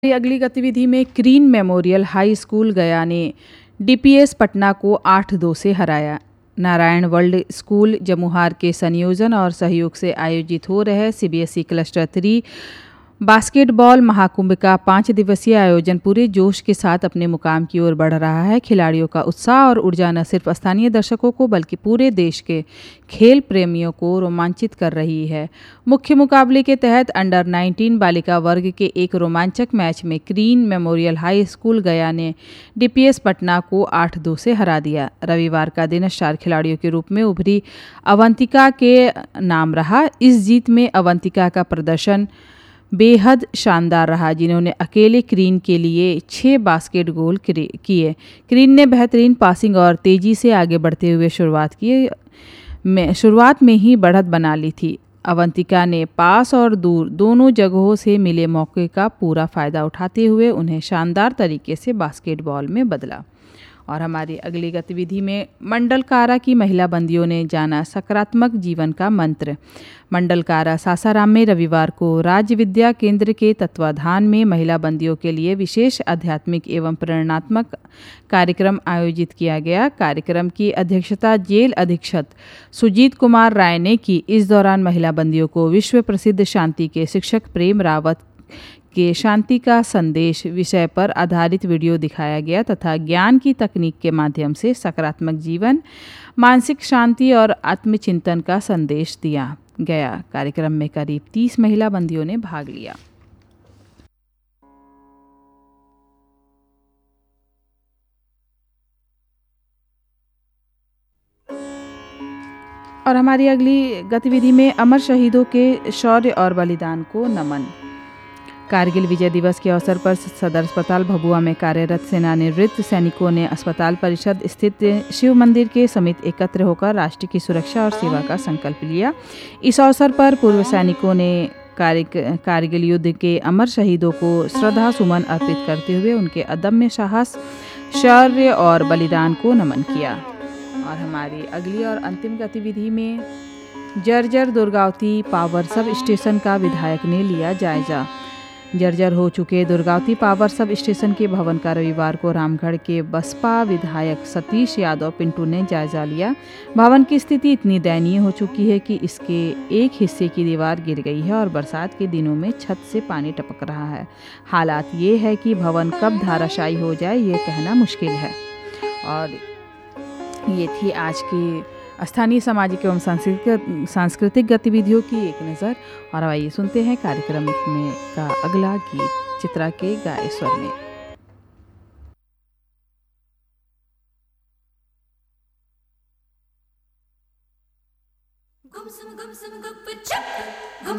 अगली गतिविधि में क्रीन मेमोरियल हाई स्कूल गया ने डीपीएस पटना को 8-2 से हराया। नारायण वर्ल्ड स्कूल जमुहार के संयोजन और सहयोग से आयोजित हो रहे सीबीएसई क्लस्टर 3 बास्केटबॉल महाकुंभ का 5 दिवसीय आयोजन पूरे जोश के साथ अपने मुकाम की ओर बढ़ रहा है। खिलाड़ियों का उत्साह और ऊर्जा न सिर्फ स्थानीय दर्शकों को बल्कि पूरे देश के खेल प्रेमियों को रोमांचित कर रही है। मुख्य मुकाबले के तहत अंडर 19 बालिका वर्ग के एक रोमांचक मैच में क्रीन मेमोरियल हाई स्कूल गया ने डीपीएस पटना को 8-2 से हरा दिया। रविवार का दिन स्टार खिलाड़ियों के रूप में उभरी अवंतिका के नाम रहा। इस जीत में अवंतिका का प्रदर्शन बेहद शानदार रहा, जिन्होंने अकेले क्रीन के लिए 6 बास्केट गोल किए। क्रीन ने बेहतरीन पासिंग और तेजी से आगे बढ़ते हुए शुरुआत में ही बढ़त बना ली थी। अवंतिका ने पास और दूर दोनों जगहों से मिले मौके का पूरा फायदा उठाते हुए उन्हें शानदार तरीके से बास्केटबॉल में बदला। और हमारी अगली गतिविधि में मंडल कारा की महिला बंदियों ने जाना सकारात्मक जीवन का मंत्र। मंडल कारा सासाराम में रविवार को राज्य विद्या केंद्र के तत्वाधान में महिला बंदियों के लिए विशेष आध्यात्मिक एवं प्रेरणात्मक कार्यक्रम आयोजित किया गया। कार्यक्रम की अध्यक्षता जेल अधीक्षक सुजीत कुमार राय ने की। इस दौरान महिला बंदियों को विश्व प्रसिद्ध शांति के शिक्षक प्रेम रावत के शांति का संदेश विषय पर आधारित वीडियो दिखाया गया तथा ज्ञान की तकनीक के माध्यम से सकारात्मक जीवन, मानसिक शांति और आत्मचिंतन का संदेश दिया गया। कार्यक्रम में करीब 30 महिला बंदियों ने भाग लिया। और हमारी अगली गतिविधि में अमर शहीदों के शौर्य और बलिदान को नमन। कारगिल विजय दिवस के अवसर पर सदर अस्पताल भभुआ में कार्यरत सेवानिवृत्त सैनिकों ने अस्पताल परिसर स्थित शिव मंदिर के समीप एकत्र होकर राष्ट्र की सुरक्षा और सेवा का संकल्प लिया। इस अवसर पर पूर्व सैनिकों ने कारगिल युद्ध के अमर शहीदों को श्रद्धा सुमन अर्पित करते हुए उनके अदम्य साहस, शौर्य और बलिदान को नमन किया। और हमारी अगली और अंतिम गतिविधि में जर्जर दुर्गावती पावर सब स्टेशन का विधायक ने लिया जायजा। जर्जर हो चुके दुर्गावती पावर सब स्टेशन के भवन का रविवार को रामगढ़ के बसपा विधायक सतीश यादव पिंटू ने जायजा लिया। भवन की स्थिति इतनी दयनीय हो चुकी है कि इसके एक हिस्से की दीवार गिर गई है और बरसात के दिनों में छत से पानी टपक रहा है। हालात ये है कि भवन कब धाराशायी हो जाए ये कहना मुश्किल है। और ये थी आज की स्थानीय सामाजिक एवं सांस्कृतिक गतिविधियों की एक नज़र। और आइए सुनते हैं कार्यक्रम में का अगला गीत चित्रा के गाए स्वर में। गुमसुम गुमसुम गुप चुप